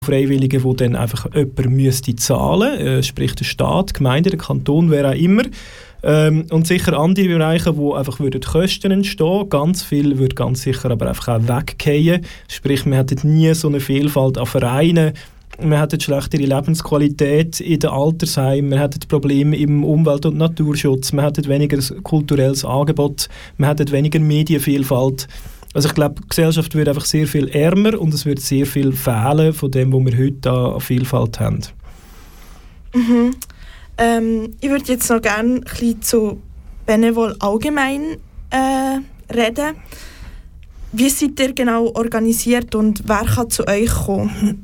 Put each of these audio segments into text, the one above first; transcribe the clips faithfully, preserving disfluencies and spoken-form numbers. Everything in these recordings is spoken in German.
Freiwillige, die dann einfach jemand müsste zahlen, äh, sprich der Staat, die Gemeinde, der Kanton, wer auch immer. Ähm, und sicher andere Bereiche, wo einfach würden Kosten entstehen. Ganz viel würde ganz sicher aber einfach auch weggehen. Sprich, wir hätten nie so eine Vielfalt an Vereinen. Wir hätten schlechtere Lebensqualität in den Altersheimen, wir hätten Probleme im Umwelt- und Naturschutz, wir hätten weniger kulturelles Angebot, wir hätten weniger Medienvielfalt. Also ich glaube, die Gesellschaft wird einfach sehr viel ärmer und es wird sehr viel fehlen von dem, was wir heute an Vielfalt haben. Mhm. Ähm, ich würde jetzt noch gerne ein bisschen zu Benevol allgemein äh, reden. Wie seid ihr genau organisiert und wer kann zu euch kommen?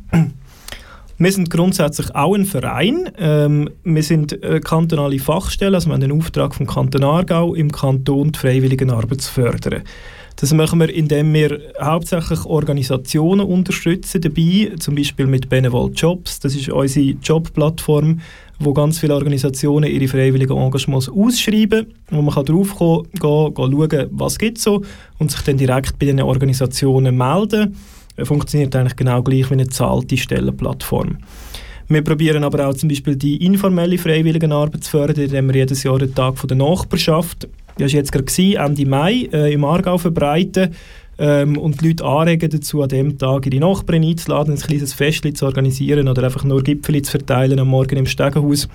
Wir sind grundsätzlich auch ein Verein. Ähm, wir sind äh, kantonale Fachstelle, also wir haben den Auftrag vom Kanton Aargau, im Kanton die Freiwilligenarbeit zu fördern. Das machen wir, indem wir hauptsächlich Organisationen unterstützen dabei, zum Beispiel mit Benevol Jobs. Das ist unsere Jobplattform, wo ganz viele Organisationen ihre freiwilligen Engagements ausschreiben, wo man drauf gehen kann, schauen, was gibt es so und sich dann direkt bei diesen Organisationen melden. Funktioniert eigentlich genau gleich wie eine bezahlte Stellenplattform. Wir probieren aber auch zum Beispiel die informelle Freiwilligenarbeit zu fördern, indem wir jedes Jahr den Tag der Nachbarschaft, das war jetzt gerade Ende Mai, äh, im Aargau verbreiten ähm, und die Leute anregen dazu, an diesem Tag ihre Nachbarn einzuladen, ein kleines Festchen zu organisieren oder einfach nur Gipfeli zu verteilen am Morgen im Stegenhaus.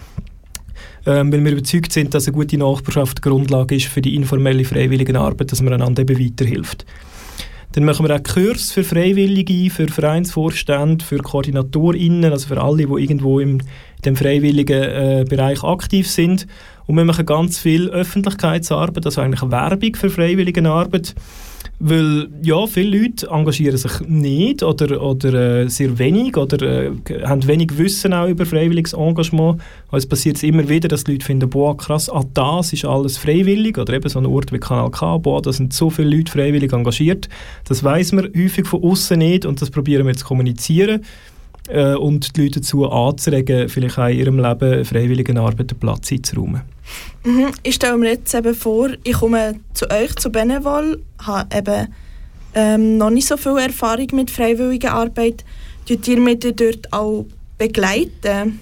Ähm, weil wir überzeugt sind, dass eine gute Nachbarschaft die Grundlage ist für die informelle Freiwilligenarbeit, dass man einander eben weiterhilft. Dann machen wir auch Kurs für Freiwillige, für Vereinsvorstände, für KoordinatorInnen, also für alle, die irgendwo im, in dem freiwilligen äh, Bereich aktiv sind. Und wir machen ganz viel Öffentlichkeitsarbeit, also eigentlich Werbung für Freiwilligenarbeit. Weil ja, viele Leute engagieren sich nicht oder, oder äh, sehr wenig oder äh, haben wenig Wissen auch über freiwilliges Engagement. Also es passiert immer wieder, dass die Leute finden, boah, krass, ah, das ist alles freiwillig. Oder eben so ein Ort wie Kanal K, boah, da sind so viele Leute freiwillig engagiert. Das weiss man häufig von außen nicht und das probieren wir zu kommunizieren äh, und die Leute dazu anzuregen, vielleicht auch in ihrem Leben Freiwilligenarbeit einen Platz einzuräumen. Mhm. Ich stelle mir jetzt eben vor, ich komme zu euch, zu Benevol, habe eben ähm, noch nicht so viel Erfahrung mit freiwilliger Arbeit. Tut ihr mich dort auch begleiten?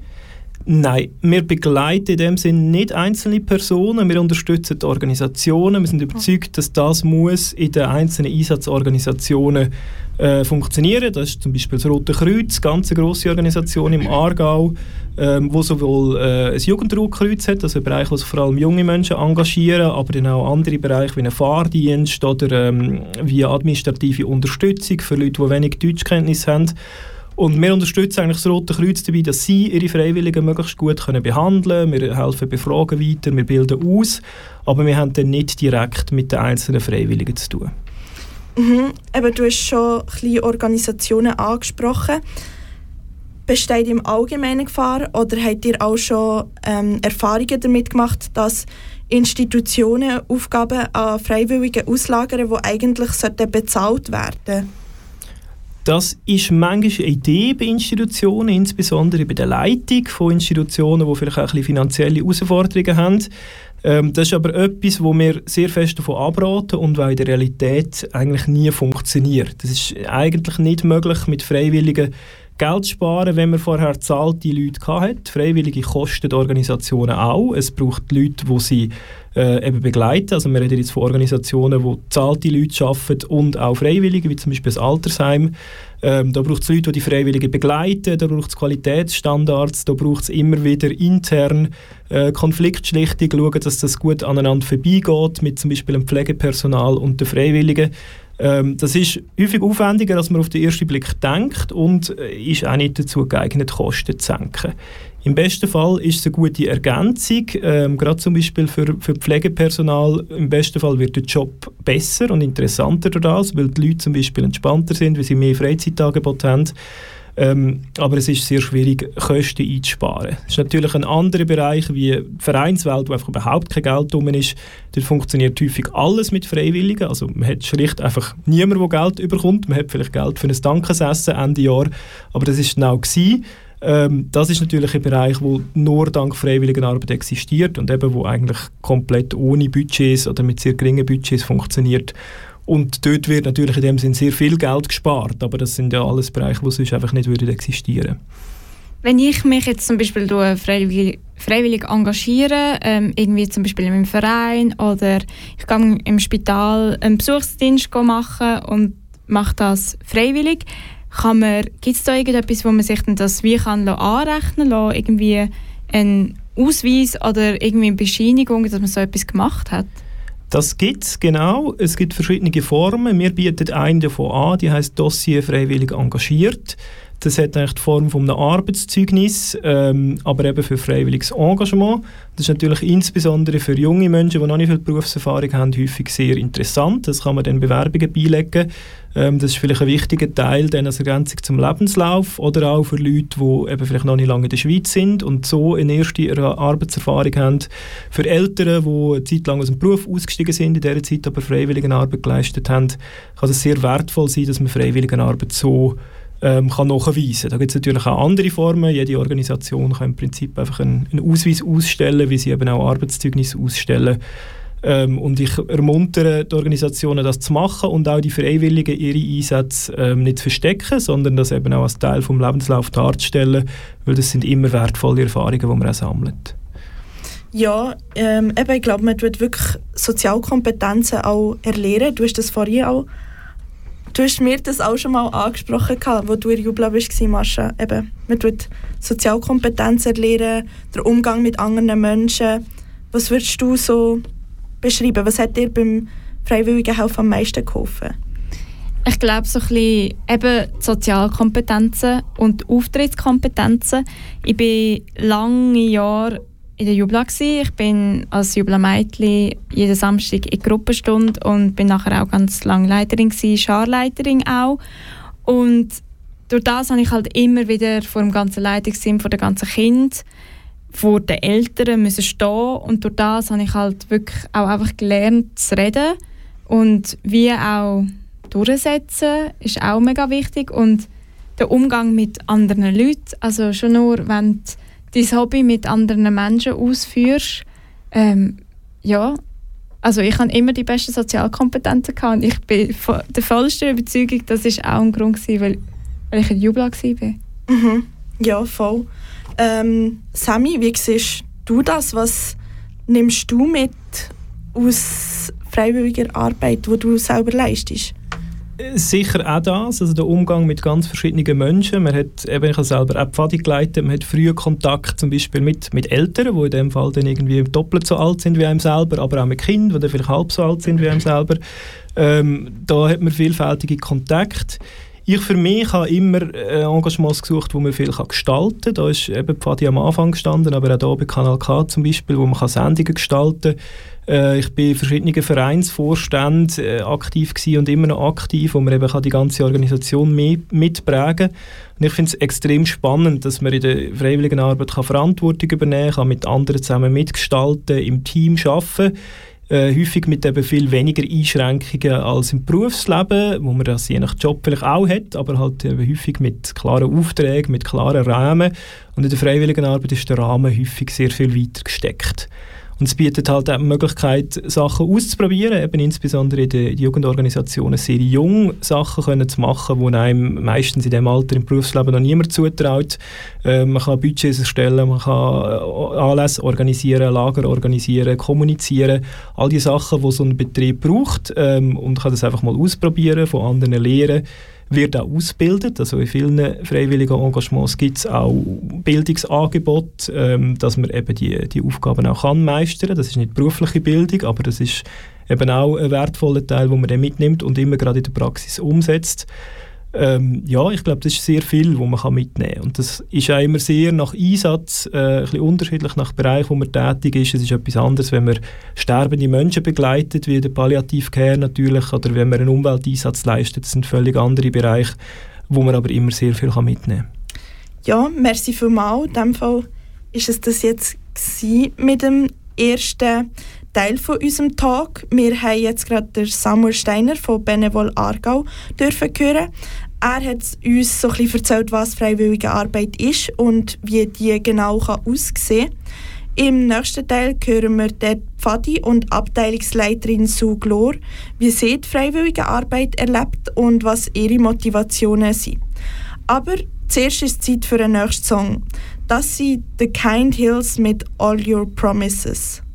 Nein, wir begleiten in dem Sinne nicht einzelne Personen, wir unterstützen die Organisationen, wir sind überzeugt, dass das muss in den einzelnen Einsatzorganisationen äh, funktionieren. Das ist zum Beispiel das Rote Kreuz, eine ganz grosse Organisation im Aargau, ähm, wo sowohl äh, ein Jugendruhkreuz hat, also ein Bereich, wo sich vor allem junge Menschen engagieren, aber dann auch andere Bereiche wie ein Fahrdienst oder ähm, wie administrative Unterstützung für Leute, die wenig Deutschkenntnis haben. Und wir unterstützen eigentlich das Rote Kreuz dabei, dass sie ihre Freiwilligen möglichst gut können behandeln können. Wir helfen bei Fragen weiter, wir bilden aus, aber wir haben dann nicht direkt mit den einzelnen Freiwilligen zu tun. Mhm. Eben, du hast schon kleine Organisationen angesprochen. Besteht im Allgemeinen Gefahr oder habt ihr auch schon ähm, Erfahrungen damit gemacht, dass Institutionen Aufgaben an Freiwilligen auslagern, die eigentlich bezahlt werden sollten? Das ist manchmal eine Idee bei Institutionen, insbesondere bei der Leitung von Institutionen, die vielleicht auch ein bisschen finanzielle Herausforderungen haben. Ähm, das ist aber etwas, wo wir sehr fest davon abraten und was in der Realität eigentlich nie funktioniert. Das ist eigentlich nicht möglich, mit Freiwilligen Geld sparen, wenn man vorher zahlte Leute hatte. Freiwillige kosten die Organisationen auch. Es braucht Leute, die sie äh, eben begleiten. Also wir reden jetzt von Organisationen, die zahlte Leute arbeiten und auch Freiwillige, wie zum Beispiel das Altersheim. Ähm, da braucht es Leute, die die Freiwilligen begleiten, da braucht es Qualitätsstandards, da braucht es immer wieder intern äh, Konfliktschlichtung, schauen, dass das gut aneinander vorbeigeht, mit zum Beispiel dem Pflegepersonal und den Freiwilligen. Ähm, das ist häufig aufwendiger, als man auf den ersten Blick denkt und äh, ist auch nicht dazu geeignet, Kosten zu senken. Im besten Fall ist es eine gute Ergänzung, ähm, gerade zum Beispiel für, für Pflegepersonal. Im besten Fall wird der Job besser und interessanter durch das, weil die Leute zum Beispiel entspannter sind, weil sie mehr Freizeitangebot haben. Ähm, aber es ist sehr schwierig, Kosten einzusparen. Es ist natürlich ein anderer Bereich wie die Vereinswelt, wo einfach überhaupt kein Geld drum ist. Dort funktioniert häufig alles mit Freiwilligen. Also man hat schlicht einfach niemand, der Geld überkommt. Man hat vielleicht Geld für ein Dankesessen Ende Jahr, aber das ist genau gewesen. Ähm, das ist natürlich ein Bereich, der nur dank Freiwilligenarbeit existiert und eben wo eigentlich komplett ohne Budgets oder mit sehr geringen Budgets funktioniert. Und dort wird natürlich in dem Sinn sehr viel Geld gespart, aber das sind ja alles Bereiche, die sonst einfach nicht würden existieren. Wenn ich mich jetzt zum Beispiel freiwillig, freiwillig engagiere, ähm, irgendwie zum Beispiel in meinem Verein oder ich gehe im Spital einen Besuchsdienst machen und mache das freiwillig, gibt es da irgendetwas, wo man sich dann das wie kann anrechnen kann, irgendwie einen Ausweis oder irgendwie eine Bescheinigung, dass man so etwas gemacht hat? Das gibt es, genau. Es gibt verschiedene Formen. Wir bieten eine davon an, die heisst Dossier freiwillig engagiert. Das hat eigentlich die Form von einem Arbeitszeugnis, ähm, aber eben für freiwilliges Engagement. Das ist natürlich insbesondere für junge Menschen, die noch nicht viel Berufserfahrung haben, häufig sehr interessant. Das kann man dann Bewerbungen beilegen. Ähm, das ist vielleicht ein wichtiger Teil dann als Ergänzung zum Lebenslauf oder auch für Leute, die eben vielleicht noch nicht lange in der Schweiz sind und so eine erste Arbeitserfahrung haben. Für Eltern, die eine Zeit lang aus dem Beruf ausgestiegen sind, in dieser Zeit aber Freiwilligenarbeit geleistet haben, kann es sehr wertvoll sein, dass man Freiwilligenarbeit so Ähm, kann nachweisen. Da gibt es natürlich auch andere Formen. Jede Organisation kann im Prinzip einfach einen, einen Ausweis ausstellen, wie sie eben auch Arbeitszeugnisse ausstellen. Ähm, und ich ermuntere die Organisationen, das zu machen und auch die Freiwilligen ihre Einsätze ähm, nicht zu verstecken, sondern das eben auch als Teil des Lebenslaufs darzustellen, weil das sind immer wertvolle Erfahrungen, die man auch sammelt. Ja, ähm, eben, ich glaube, man tut wirklich Sozialkompetenzen auch erlernen. Du hast das vorhin auch Du hast mir das auch schon mal angesprochen, als du in Jubla warst, Mascha. Eben, man tut Sozialkompetenz erlernen, der Umgang mit anderen Menschen. Was würdest du so beschreiben? Was hat dir beim Freiwilligenhelfen am meisten geholfen? Ich glaube, so ein bisschen eben die Sozialkompetenzen und die Auftrittskompetenzen. Ich war lange Jahre in der Jubla. Ich bin als Jubla-Mädchen jeden Samstag in Gruppenstunde und bin nachher auch ganz lange Leiterin gewesen, Scharleiterin auch. Und durch das habe ich halt immer wieder vor dem ganzen Leitungsteam, vor den ganzen Kindern, vor den Eltern müssen stehen. Und durch das habe ich halt wirklich auch einfach gelernt zu reden und wie auch durchsetzen ist auch mega wichtig. Und der Umgang mit anderen Leuten, also schon nur, wenn dein Hobby mit anderen Menschen ausführst, ähm, ja, also ich hatte immer die besten Sozialkompetenzen gehabt und ich bin der vollsten Überzeugung, das war auch ein Grund gewesen, weil, weil ich in Jubla war. Mhm. Ja, voll. Ähm, Sammy, wie siehst du das? Was nimmst du mit aus freiwilliger Arbeit, die du selber leistest? Sicher auch das, also der Umgang mit ganz verschiedenen Menschen. Man hat, eben, ich habe selber auch Pfadi geleitet, man hat früher Kontakt zum Beispiel mit, mit Eltern, die in dem Fall dann irgendwie doppelt so alt sind wie einem selber, aber auch mit Kindern, die dann vielleicht halb so alt sind wie einem selber. Ähm, da hat man vielfältige Kontakte. Ich für mich habe immer äh, Engagements gesucht, wo man viel gestalten kann. Da ist eben Pfadi am Anfang gestanden, aber auch hier bei Kanal K zum Beispiel, wo man kann Sendungen gestalten kann. Äh, ich bin in verschiedenen Vereinsvorständen äh, aktiv gewesen und immer noch aktiv, wo man eben kann die ganze Organisation mehr mitprägen kann. Und ich finde es extrem spannend, dass man in der Freiwilligenarbeit kann Verantwortung übernehmen kann, mit anderen zusammen mitgestalten, im Team arbeiten. Äh, häufig mit eben viel weniger Einschränkungen als im Berufsleben, wo man das je nach Job vielleicht auch hat, aber halt eben häufig mit klaren Aufträgen, mit klaren Rahmen. Und in der Freiwilligenarbeit ist der Rahmen häufig sehr viel weiter gesteckt. Und es bietet halt auch die Möglichkeit, Sachen auszuprobieren, eben insbesondere in den Jugendorganisationen sehr jung Sachen können zu machen, die einem meistens in diesem Alter im Berufsleben noch niemand zutraut. Äh, man kann Budgets erstellen, man kann Anlässe organisieren, Lager organisieren, kommunizieren, all die Sachen, die so ein Betrieb braucht, ähm, und kann das einfach mal ausprobieren, von anderen lernen. Wird auch ausgebildet, also in vielen freiwilligen Engagements gibt es auch Bildungsangebote, ähm, dass man eben die, die Aufgaben auch kann meistern. Das ist nicht berufliche Bildung, aber das ist eben auch ein wertvoller Teil, den man dann mitnimmt und immer gerade in der Praxis umsetzt. Ähm, ja, ich glaube, das ist sehr viel, was man kann mitnehmen kann. Und das ist auch immer sehr nach Einsatz, äh, ein bisschen unterschiedlich nach Bereich, wo man tätig ist. Es ist etwas anderes, wenn man sterbende Menschen begleitet, wie der Palliative-Care natürlich, oder wenn man einen Umwelteinsatz leistet. Das sind völlig andere Bereiche, wo man aber immer sehr viel kann mitnehmen kann. Ja, merci vielmals. In diesem Fall war es das jetzt mit dem ersten Teil von unserem Talk. Wir haben jetzt gerade den Samuel Steiner von Benevol Aargau dürfen hören. Er hat uns so ein bisschen erzählt, was freiwillige Arbeit ist und wie die genau aussehen kann. Im nächsten Teil hören wir der Pfadi und Abteilungsleiterin Sue Glor, wie sie die freiwillige Arbeit erlebt und was ihre Motivationen sind. Aber zuerst ist es Zeit für einen nächsten Song. Das sind The Kind Hills mit All Your Promises.